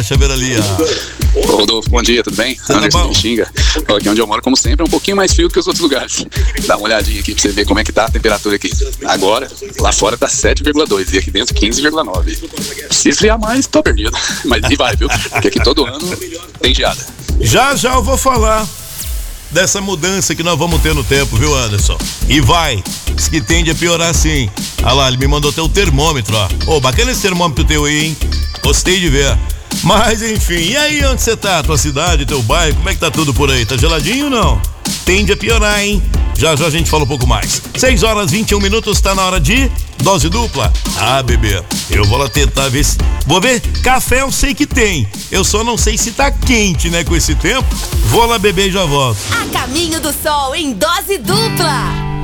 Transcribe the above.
Chaveralia. Ô, Rodolfo, bom dia, tudo bem? Anderson de Xinga. Aqui onde eu moro, como sempre, é um pouquinho mais frio do que os outros lugares. Dá uma olhadinha aqui pra você ver como é que tá a temperatura aqui. Agora, lá fora tá 7,2 e aqui dentro 15,9. Se esfriar mais, tô perdido. Mas e vai, viu? Porque aqui todo ano tem geada. Já eu vou falar dessa mudança que nós vamos ter no tempo, viu, Anderson? E vai, diz que tende a piorar sim. Olha lá, ele me mandou até o termômetro, ó. Ô, bacana esse termômetro teu aí, hein? Gostei de ver. Mas enfim, e aí onde você tá? Tua cidade, teu bairro, como é que tá tudo por aí? Tá geladinho ou não? Tende a piorar, hein? Já a gente fala um pouco mais. 6h21, tá na hora de dose dupla. Ah, bebê, eu vou lá tentar ver se... Vou ver, café eu sei que tem. Eu só não sei se tá quente, né, com esse tempo. Vou lá beber e já volto. A Caminho do Sol em dose dupla.